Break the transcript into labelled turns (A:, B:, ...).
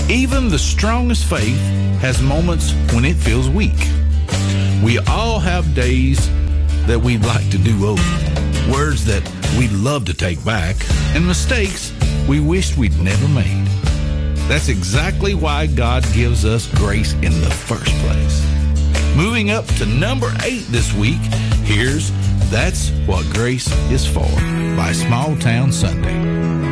A: Even the strongest faith has moments when it feels weak. We all have days that we'd like to do over, words that we'd love to take back, and mistakes we wished we'd never made. That's exactly why God gives us grace in the first place. Moving up to number 8 this week, here's That's What Grace Is For by Small Town Sunday.